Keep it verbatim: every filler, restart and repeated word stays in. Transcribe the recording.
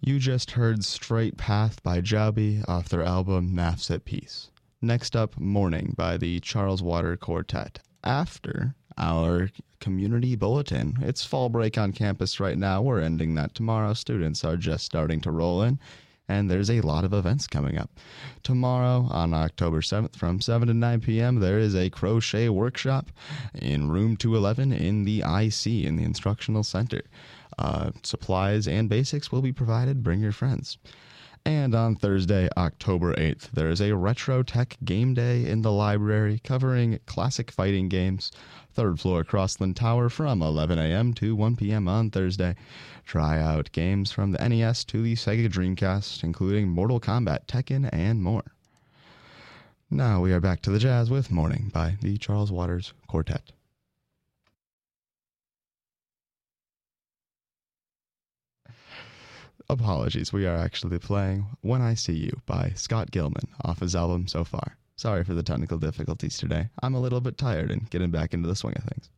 You just heard Straight Path by Jowby off their album Maths at Peace. Next up, Morning by the Charles Water Quartet. After our community bulletin. It's fall break on campus right now. We're ending that tomorrow. Students are just starting to roll in, and there's a lot of events coming up. Tomorrow, on October seventh, from seven to nine p.m., there is a crochet workshop in room two eleven in the I C, in the Instructional Center. Uh, supplies and basics will be provided. Bring your friends. And on Thursday, October eighth, there is a Retro Tech Game Day in the library covering classic fighting games. Third floor Crossland Tower from eleven a.m. to one p.m. on Thursday. Try out games from the N E S to the Sega Dreamcast, including Mortal Kombat, Tekken, and more. Now we are back to the jazz with Morning by the Charles Waters Quartet. Apologies, we are actually playing When I See You by Scott Gilman off his album So Far. Sorry for the technical difficulties today. I'm a little bit tired and getting back into the swing of things.